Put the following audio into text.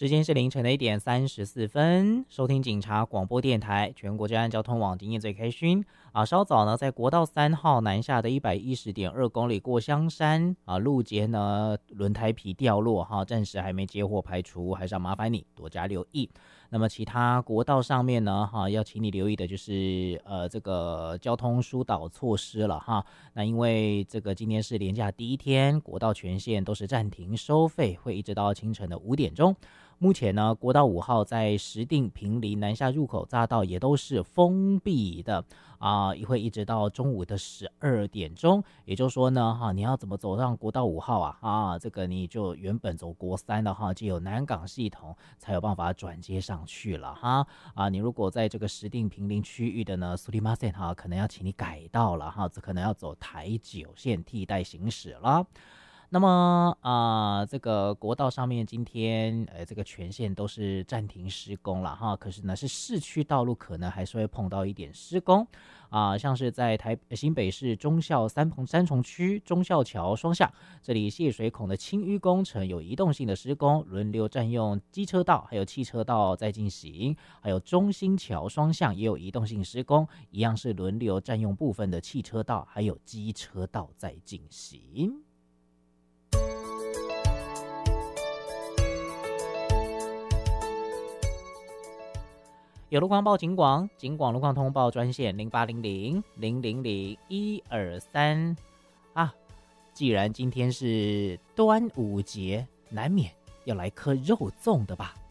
时间是凌晨的1:34，收听警察广播电台全国治安交通网，今天最开心啊！稍早呢，在国道3号南下的110.2公里过香山啊，路肩呢轮胎皮掉落哈，暂时还没接获排除，还是要麻烦你多加留意。那么其他国道上面呢，要请你留意的就是这个交通疏导措施了哈。那因为这个今天是连假第一天，国道全线都是暂停收费，会一直到清晨的5点钟。目前呢，国道5号在石碇、坪林南下入口匝道也都是封闭的也会一直到中午的12点钟。也就是说呢，你要怎么走上国道5号这个你就原本走国3的就有南港系统才有办法转接上去了你如果在这个石碇、坪林区域的呢，苏里马线可能要请你改道了这可能要走台9线替代行驶了。那么这个国道上面今天这个全线都是暂停施工了可是呢是市区道路可能还是会碰到一点施工像是在新北市忠孝三重区忠孝桥双向这里泄水孔的清淤工程有移动性的施工，轮流占用机车道还有汽车道在进行，还有中兴桥双向也有移动性施工，一样是轮流占用部分的汽车道还有机车道在进行。有路况报警广路况通报专线0800-000-123既然今天是端午节，难免要来颗肉粽的吧。